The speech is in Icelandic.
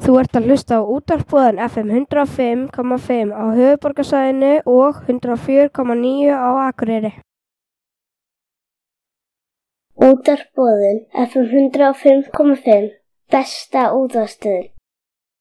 Þú ert að hlusta á útvarpsboðan FM 105,5 á höfuðborgarsvæðinu og 104,9 á Akureyri. Útvarpsboðun FM 105,5 besta útvarpsstöðin.